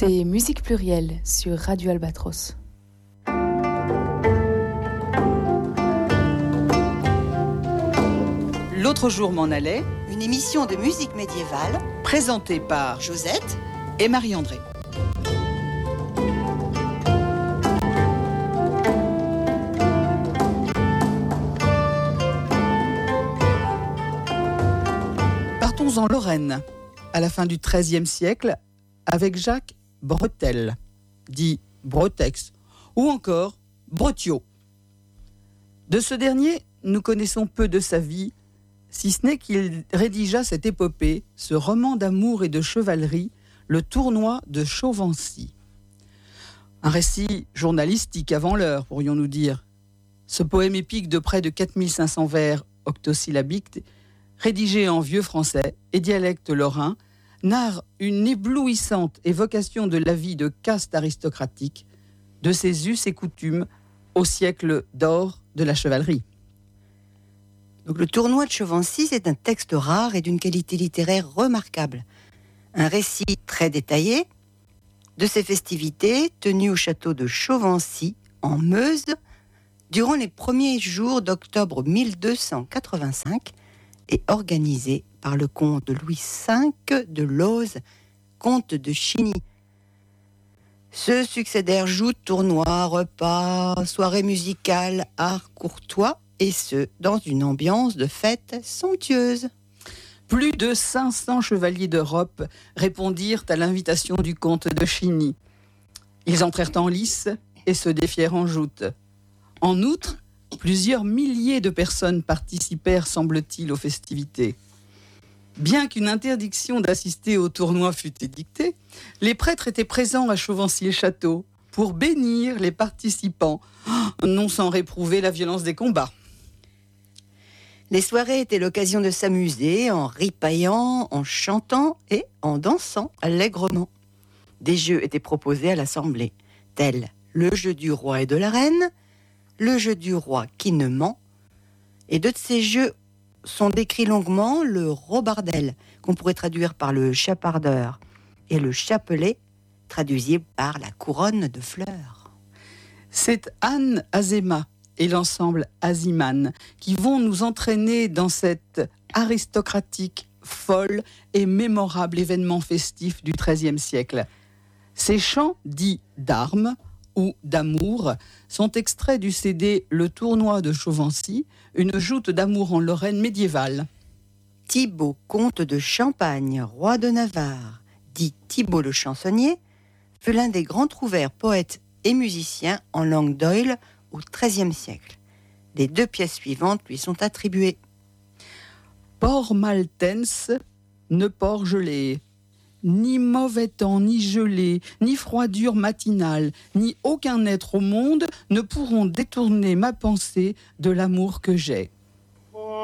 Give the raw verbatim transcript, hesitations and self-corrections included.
C'est Musique Plurielle sur Radio Albatros. L'autre jour m'en allait, une émission de musique médiévale présentée par Josette et Marie-André. Partons en Lorraine, à la fin du treizième siècle, avec Jacques Bretel, dit Bretex, ou encore Bretiot. De ce dernier, nous connaissons peu de sa vie, si ce n'est qu'il rédigea cette épopée, ce roman d'amour et de chevalerie, le tournoi de Chauvency. Un récit journalistique avant l'heure, pourrions-nous dire. Ce poème épique de près de quatre mille cinq cents vers octosyllabiques, rédigé en vieux français et dialecte lorrain, narre une éblouissante évocation de la vie de caste aristocratique, de ses us et coutumes au siècle d'or de la chevalerie. Donc, le tournoi de Chauvency, c'est un texte rare et d'une qualité littéraire remarquable. Un récit très détaillé de ces festivités tenues au château de Chauvency, en Meuse, durant les premiers jours d'octobre mille deux cent quatre-vingt-cinq et organisées par le comte Louis cinq de Lozes, comte de Chigny. Se succédèrent joutes, tournois, repas, soirées musicales, arts courtois, et ce, dans une ambiance de fête somptueuse. Plus de cinq cents chevaliers d'Europe répondirent à l'invitation du comte de Chigny. Ils entrèrent en lice et se défièrent en joute. En outre, plusieurs milliers de personnes participèrent, semble-t-il, aux festivités. Bien qu'une interdiction d'assister au tournoi fût édictée, les prêtres étaient présents à Chauvency-le-Château pour bénir les participants, non sans réprouver la violence des combats. Les soirées étaient l'occasion de s'amuser en ripaillant, en chantant et en dansant allègrement. Des jeux étaient proposés à l'assemblée, tels le jeu du roi et de la reine, le jeu du roi qui ne ment, et de ces jeux sont décrits longuement le robardel, qu'on pourrait traduire par le chapardeur, et le chapelet, traduisible par la couronne de fleurs. C'est Anne Azéma et l'ensemble Aziman qui vont nous entraîner dans cet aristocratique, folle et mémorable événement festif du treizième siècle. Ces chants dits d'armes ou d'amour sont extraits du C D Le Tournoi de Chauvency, une joute d'amour en Lorraine médiévale. Thibaut, comte de Champagne, roi de Navarre, dit Thibaut le chansonnier, fut l'un des grands trouvères poètes et musiciens en langue d'oïl au treizième siècle. Les deux pièces suivantes lui sont attribuées. Port maltens, ne port gelé, ni mauvais temps, ni gelée, ni froidure matinale, ni aucun être au monde ne pourront détourner ma pensée de l'amour que j'ai.